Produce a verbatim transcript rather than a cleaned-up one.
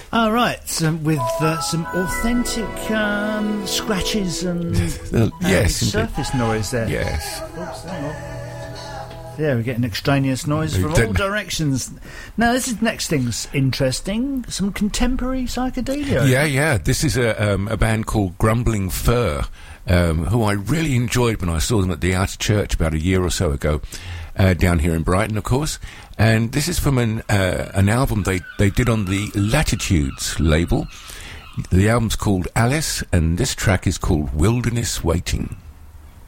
All right, so with uh, some authentic um, scratches and, uh, yes, and surface noise there. Yes. Oops, hang on. Yeah, we're getting extraneous noise from all directions. Now, this is next thing's interesting. Some contemporary psychedelia. Yeah, yeah. This is a, um, a band called Grumbling Fur, um, who I really enjoyed when I saw them at the Outer Church about a year or so ago, uh, down here in Brighton, of course. And this is from an uh, an album they, they did on the Latitudes label. The album's called Alice, and this track is called Wilderness Waiting.